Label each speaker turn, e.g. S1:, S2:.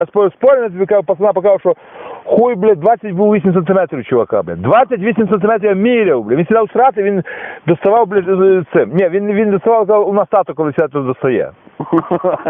S1: Спорю, я тобі кажу, пацана показав, що хуй, блядь, 28 сантиметрів, чувака, блядь. 28 сантиметрів я міряв, блядь. Він сідав срати, він доставав, блядь, цим. Ні, він доставав, у нас тато коли сяде, то достає.